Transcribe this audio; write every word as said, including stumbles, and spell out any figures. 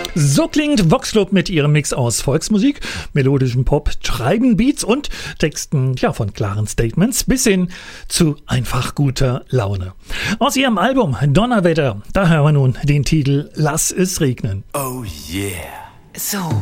So klingt Vox Club mit ihrem Mix aus Volksmusik, melodischem Pop, treiben Beats und Texten ja, von klaren Statements bis hin zu einfach guter Laune. Aus ihrem Album Donnerwetter, da hören wir nun den Titel Lass es regnen. Oh yeah. So.